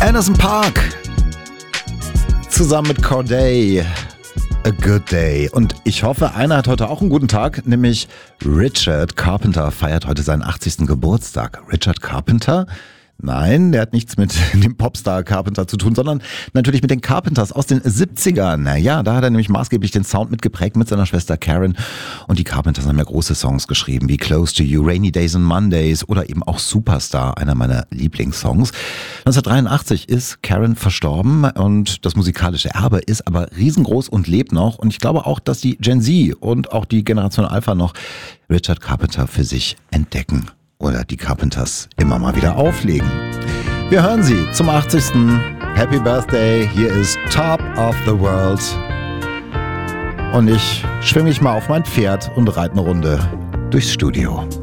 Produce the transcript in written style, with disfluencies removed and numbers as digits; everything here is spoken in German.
Anderson .Paak zusammen mit Corday. A Good Day. Und ich hoffe, einer hat heute auch einen guten Tag, nämlich Richard Carpenter feiert heute seinen 80. Geburtstag. Richard Carpenter? Nein, der hat nichts mit dem Popstar Carpenter zu tun, sondern natürlich mit den Carpenters aus den 70ern. Naja, da hat er nämlich maßgeblich den Sound mitgeprägt mit seiner Schwester Karen. Und die Carpenters haben ja große Songs geschrieben, wie Close to You, Rainy Days and Mondays oder eben auch Superstar, einer meiner Lieblingssongs. 1983 ist Karen verstorben und das musikalische Erbe ist aber riesengroß und lebt noch. Und ich glaube auch, dass die Gen Z und auch die Generation Alpha noch Richard Carpenter für sich entdecken. Oder die Carpenters immer mal wieder auflegen. Wir hören sie zum 80. Happy Birthday. Hier ist Top of the World. Und ich schwinge mich mal auf mein Pferd und reite eine Runde durchs Studio.